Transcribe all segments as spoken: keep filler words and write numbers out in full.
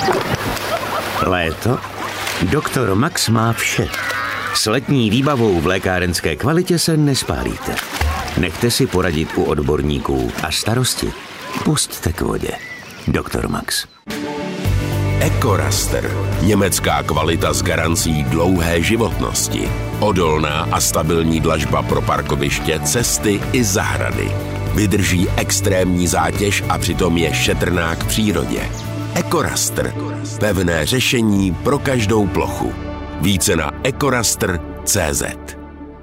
Léto? Doktor Max má vše. S letní výbavou v lékárenské kvalitě se nespálíte. Nechte si poradit u odborníků a starosti pusťte k vodě. Doktor Max. EcoRaster. Německá kvalita s garancí dlouhé životnosti. Odolná a stabilní dlažba pro parkoviště, cesty i zahrady. Vydrží extrémní zátěž a přitom je šetrná k přírodě. EcoRaster. Pevné řešení pro každou plochu. Více na ecoraster tečka cé zet.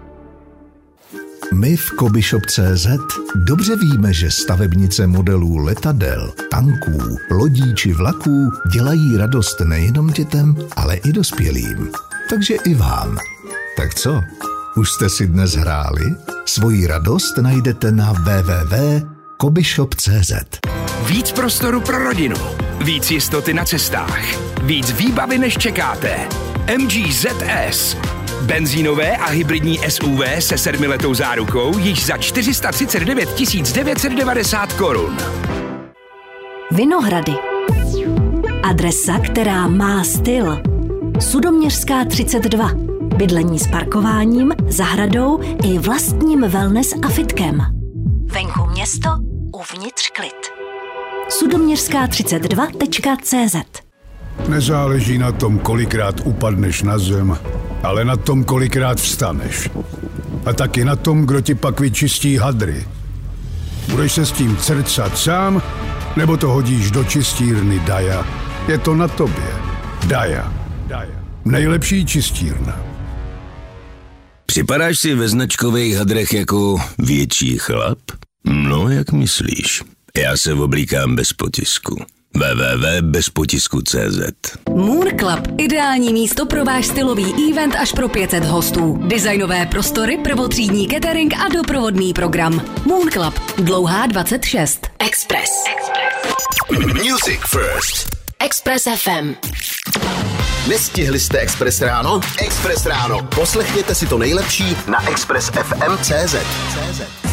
My v Kobyshop tečka cé zet dobře víme, že stavebnice modelů letadel, tanků, lodí či vlaků dělají radost nejenom dětem, ale i dospělým. Takže i vám. Tak co? Už jste si dnes hráli? Svoji radost najdete na w w w tečka kobyshop tečka cé zet. Víc prostoru pro rodinu, víc jistoty na cestách, víc výbavy než čekáte. M G Z S. Benzínové a hybridní S U V se sedmiletou zárukou již za čtyři sta třicet devět tisíc devět set devadesát korun. Vinohrady. Adresa, která má styl. Sudoměřská třicet dva. Bydlení s parkováním, zahradou i vlastním wellness a fitkem. Venku město, uvnitř klid. sudoměřská třicet dva tečka cé zet. Nezáleží na tom, kolikrát upadneš na zem, ale na tom, kolikrát vstaneš. A taky na tom, kdo ti pak vyčistí hadry. Budeš se s tím crcat sám, nebo to hodíš do čistírny Daja? Je to na tobě. Daja. Nejlepší čistírna. Připadáš si ve značkových hadrech jako větší chlap? No, jak myslíš? Já se oblíkám bez potisku. w w w tečka bez potisku tečka cé zet. Moon Club. Ideální místo pro váš stylový event až pro pět set hostů. Designové prostory, prvotřídní catering a doprovodný program. Moon Club. Dlouhá dvacet šest. Express. Express. Music First. Express F M. Nestihli jste Express ráno? Express ráno. Poslechněte si to nejlepší na express f m tečka cé zet.